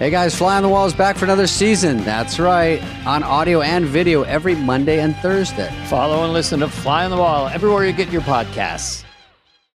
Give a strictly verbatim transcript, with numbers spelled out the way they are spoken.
Hey guys, Fly on the Wall is back for another season. That's right, on audio and video every Monday and Thursday. Follow and listen to Fly on the Wall everywhere you get your podcasts.